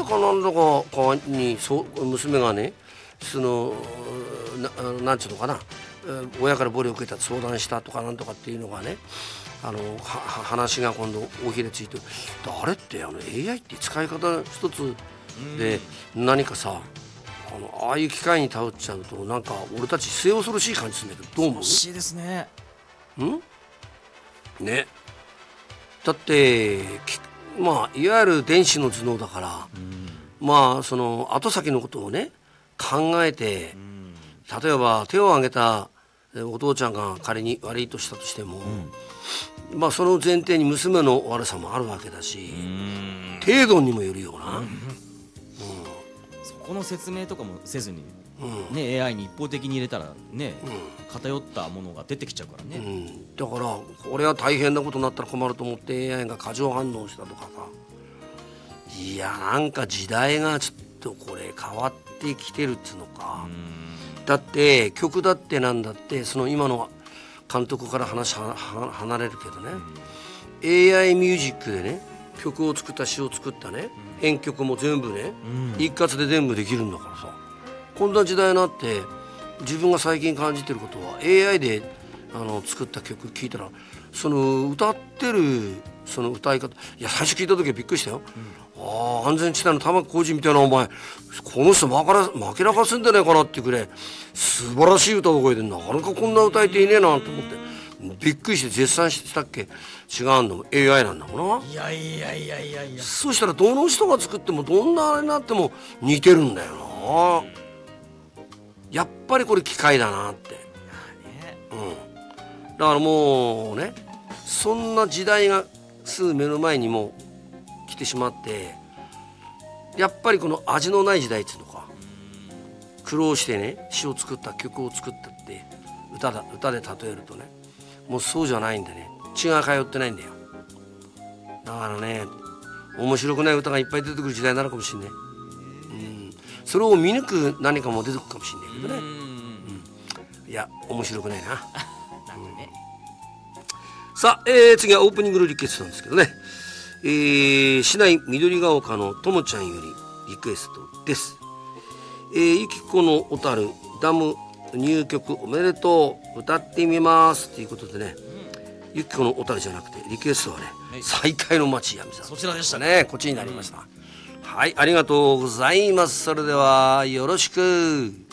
かなんだかに娘がねなんていうのかな、親から暴力を受けた相談したとかなんとかっていうのがね、話が今度大きれついて、あれってAI って使い方一つで何かさ、ああいう機械に頼っちゃうとなんか俺たち末恐ろしい感じするんだけど、どう思う？ 欲しいですね。 ね。だってまあいわゆる電子の頭脳だから、まあその後先のことをね考えて、例えば手を挙げたお父ちゃんが仮に悪いとしたとしても、まあその前提に娘の悪さもあるわけだし、程度にもよるような、 そこの説明とかもせずに、ね、AI に一方的に入れたらね、偏ったものが出てきちゃうからね、 だからこれは大変なことになったら困ると思って AI が過剰反応したとかさ、いやなんか時代がちょっとこれ変わってきてるっつうのか。だって曲だってなんだってその今の監督から離れるけどね、AI ミュージックでね曲を作った詩を作ったね、編曲も全部ね、一括で全部できるんだからさ、こんな時代になって自分が最近感じてることは AI で作った曲聴いたら、その歌ってるその歌い方、いや最初聞いた時はびっくりしたよ、安全地帯の玉置浩二みたいな、お前この人負けなかすんじゃねえかなっていうくらい素晴らしい歌声で、なかなかこんな歌えていねえなと思ってびっくりして絶賛したっけ。違うんだもん、 AI なんだもんな。 いやいやいやいやいや、 そうしたらどの人が作ってもどんなあれになっても似てるんだよな。やっぱりこれ機械だなって、だからもうね、そんな時代がすぐ目の前にも来てしまって、やっぱりこの味のない時代っていうのか、苦労してね詩を作った曲を作ったって歌で例えるとね、もうそうじゃないんでね、血が通ってないんだよ。だからね、面白くない歌がいっぱい出てくる時代なのかもしれない、それを見抜く何かも出てくるかもしれないけどね、いや面白くないなさあ、次はオープニングのリクエストなんですけどね、市内緑が丘のともちゃんよりリクエストです。ゆきこの小樽ダム入局おめでとう、歌ってみますということでね、ゆきこの小樽じゃなくてリクエストはね、最大の町闇さん、 そちらでしたね、こっちになりました、はい、ありがとうございます。それではよろしく。